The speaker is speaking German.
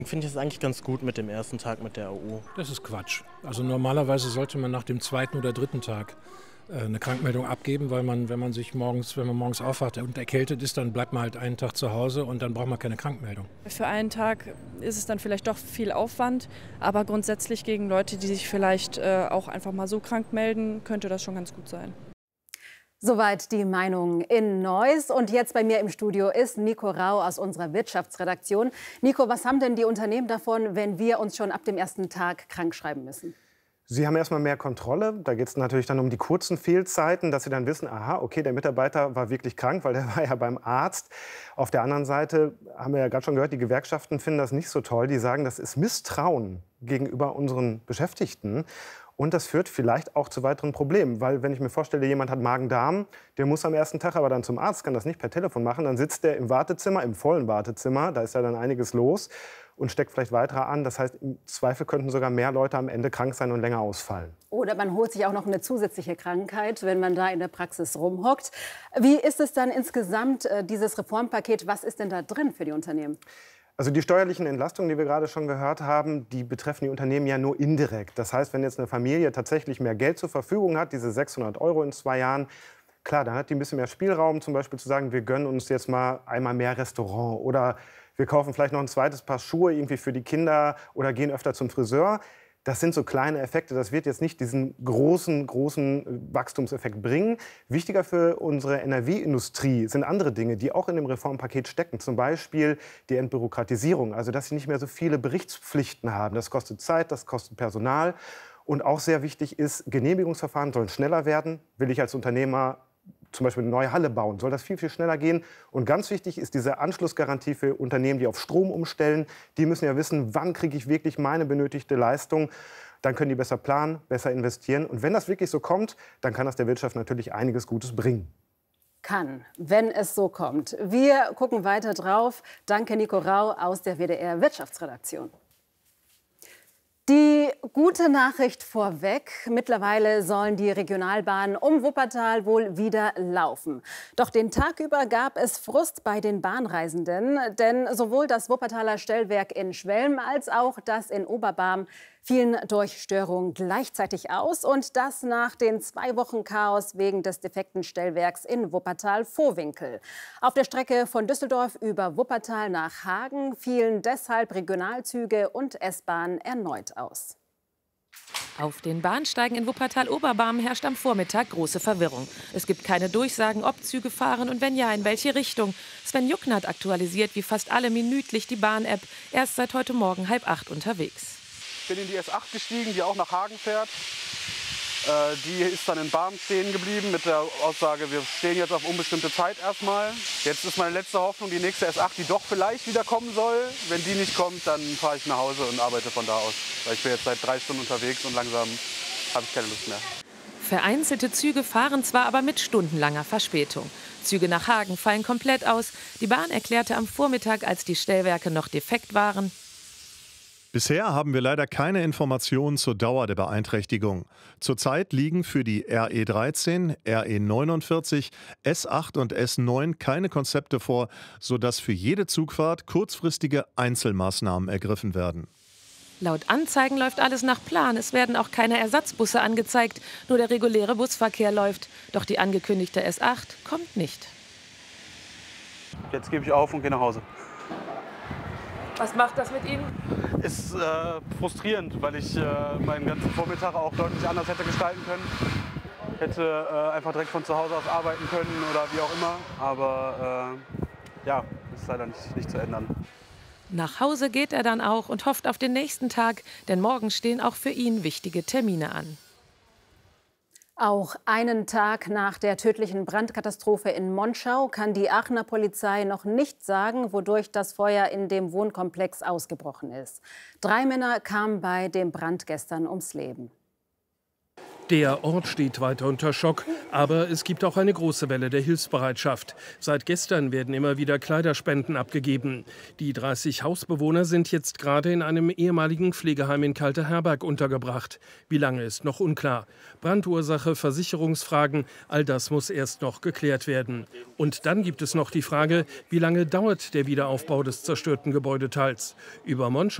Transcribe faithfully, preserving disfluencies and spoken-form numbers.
Finde ich es eigentlich ganz gut mit dem ersten Tag mit der A U. Das ist Quatsch. Also normalerweise sollte man nach dem zweiten oder dritten Tag äh, eine Krankmeldung abgeben, weil man, wenn man sich morgens, wenn man morgens aufwacht und erkältet ist, dann bleibt man halt einen Tag zu Hause und dann braucht man keine Krankmeldung. Für einen Tag ist es dann vielleicht doch viel Aufwand, aber grundsätzlich gegen Leute, die sich vielleicht äh, auch einfach mal so krank melden, könnte das schon ganz gut sein. Soweit die Meinung in Neuss. Und jetzt bei mir im Studio ist Nico Rau aus unserer Wirtschaftsredaktion. Nico, was haben denn die Unternehmen davon, wenn wir uns schon ab dem ersten Tag krank schreiben müssen? Sie haben erstmal mehr Kontrolle. Da geht es natürlich dann um die kurzen Fehlzeiten, dass Sie dann wissen, aha, okay, der Mitarbeiter war wirklich krank, weil der war ja beim Arzt. Auf der anderen Seite haben wir ja gerade schon gehört, die Gewerkschaften finden das nicht so toll. Die sagen, das ist Misstrauen gegenüber unseren Beschäftigten. Und das führt vielleicht auch zu weiteren Problemen. Weil wenn ich mir vorstelle, jemand hat Magen-Darm, der muss am ersten Tag aber dann zum Arzt, kann das nicht per Telefon machen. Dann sitzt der im Wartezimmer, im vollen Wartezimmer, da ist ja dann einiges los und steckt vielleicht weitere an. Das heißt, im Zweifel könnten sogar mehr Leute am Ende krank sein und länger ausfallen. Oder man holt sich auch noch eine zusätzliche Krankheit, wenn man da in der Praxis rumhockt. Wie ist es dann insgesamt, äh, dieses Reformpaket, was ist denn da drin für die Unternehmen? Also die steuerlichen Entlastungen, die wir gerade schon gehört haben, die betreffen die Unternehmen ja nur indirekt. Das heißt, wenn jetzt eine Familie tatsächlich mehr Geld zur Verfügung hat, diese sechshundert Euro in zwei Jahren, klar, dann hat die ein bisschen mehr Spielraum, zum Beispiel zu sagen, wir gönnen uns jetzt mal einmal mehr Restaurant oder wir kaufen vielleicht noch ein zweites Paar Schuhe irgendwie für die Kinder oder gehen öfter zum Friseur. Das sind so kleine Effekte, das wird jetzt nicht diesen großen, großen Wachstumseffekt bringen. Wichtiger für unsere N R W-Industrie sind andere Dinge, die auch in dem Reformpaket stecken. Zum Beispiel die Entbürokratisierung, also dass sie nicht mehr so viele Berichtspflichten haben. Das kostet Zeit, das kostet Personal. Und auch sehr wichtig ist, Genehmigungsverfahren sollen schneller werden. Will ich als Unternehmer zum Beispiel eine neue Halle bauen, soll das viel, viel schneller gehen. Und ganz wichtig ist diese Anschlussgarantie für Unternehmen, die auf Strom umstellen. Die müssen ja wissen, wann kriege ich wirklich meine benötigte Leistung. Dann können die besser planen, besser investieren. Und wenn das wirklich so kommt, dann kann das der Wirtschaft natürlich einiges Gutes bringen. Kann, wenn es so kommt. Wir gucken weiter drauf. Danke, Nico Rau aus der W D R-Wirtschaftsredaktion. Die gute Nachricht vorweg. Mittlerweile sollen die Regionalbahnen um Wuppertal wohl wieder laufen. Doch den Tag über gab es Frust bei den Bahnreisenden. Denn sowohl das Wuppertaler Stellwerk in Schwelm als auch das in Oberbarm fielen durch Störung gleichzeitig aus. Und das nach den zwei Wochen Chaos wegen des defekten Stellwerks in Wuppertal-Vohwinkel. Auf der Strecke von Düsseldorf über Wuppertal nach Hagen fielen deshalb Regionalzüge und S-Bahnen erneut aus. Auf den Bahnsteigen in Wuppertal-Oberbarm herrscht am Vormittag große Verwirrung. Es gibt keine Durchsagen, ob Züge fahren und wenn ja, in welche Richtung. Sven Jucknert aktualisiert wie fast alle minütlich die Bahn-App. Er ist seit heute Morgen halb acht unterwegs. Ich bin in die S acht gestiegen, die auch nach Hagen fährt. Äh, die ist dann in Barm stehen geblieben mit der Aussage, wir stehen jetzt auf unbestimmte Zeit erstmal. Jetzt ist meine letzte Hoffnung, die nächste S acht, die doch vielleicht wieder kommen soll. Wenn die nicht kommt, dann fahre ich nach Hause und arbeite von da aus. Weil ich bin jetzt seit drei Stunden unterwegs und langsam habe ich keine Lust mehr. Vereinzelte Züge fahren zwar, aber mit stundenlanger Verspätung. Züge nach Hagen fallen komplett aus. Die Bahn erklärte am Vormittag, als die Stellwerke noch defekt waren: Bisher haben wir leider keine Informationen zur Dauer der Beeinträchtigung. Zurzeit liegen für die R E dreizehn, R E neunundvierzig, S acht und S neun keine Konzepte vor, sodass für jede Zugfahrt kurzfristige Einzelmaßnahmen ergriffen werden. Laut Anzeigen läuft alles nach Plan. Es werden auch keine Ersatzbusse angezeigt. Nur der reguläre Busverkehr läuft. Doch die angekündigte S acht kommt nicht. Jetzt gebe ich auf und gehe nach Hause. Was macht das mit Ihnen? Ist äh, frustrierend, weil ich äh, meinen ganzen Vormittag auch deutlich anders hätte gestalten können. Hätte äh, einfach direkt von zu Hause aus arbeiten können oder wie auch immer. Aber äh, ja, ist leider nicht, nicht zu ändern. Nach Hause geht er dann auch und hofft auf den nächsten Tag, denn morgen stehen auch für ihn wichtige Termine an. Auch einen Tag nach der tödlichen Brandkatastrophe in Monschau kann die Aachener Polizei noch nicht sagen, wodurch das Feuer in dem Wohnkomplex ausgebrochen ist. Drei Männer kamen bei dem Brand gestern ums Leben. Der Ort steht weiter unter Schock, aber es gibt auch eine große Welle der Hilfsbereitschaft. Seit gestern werden immer wieder Kleiderspenden abgegeben. Die dreißig Hausbewohner sind jetzt gerade in einem ehemaligen Pflegeheim in Kalteherberg untergebracht. Wie lange ist noch unklar. Brandursache, Versicherungsfragen, all das muss erst noch geklärt werden. Und dann gibt es noch die Frage, wie lange dauert der Wiederaufbau des zerstörten Gebäudeteils? Über Monschau